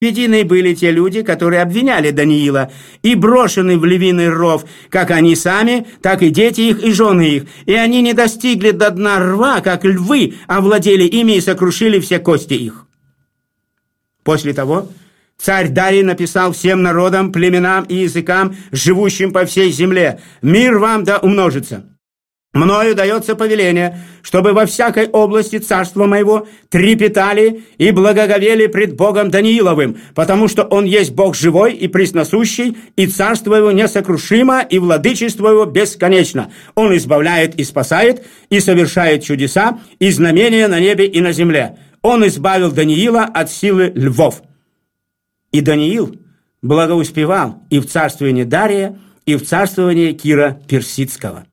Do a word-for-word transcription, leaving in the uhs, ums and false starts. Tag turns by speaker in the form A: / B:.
A: Ведены были те люди, которые обвиняли Даниила, и брошены в львиный ров, как они сами, так и дети их и жены их. И они не достигли до дна рва, как львы, овладели ими и сокрушили все кости их. После того царь Дарий написал всем народам, племенам и языкам, живущим по всей земле: «Мир вам да умножится». Мною дается повеление, чтобы во всякой области царства моего трепетали и благоговели пред Богом Данииловым, потому что Он есть Бог живой и пресносущий, и царство Его несокрушимо, и владычество Его бесконечно. Он избавляет и спасает, и совершает чудеса, и знамения на небе и на земле. Он избавил Даниила от силы львов». И Даниил благоуспевал и в царствовании Дария, и в царствовании Кира Персидского.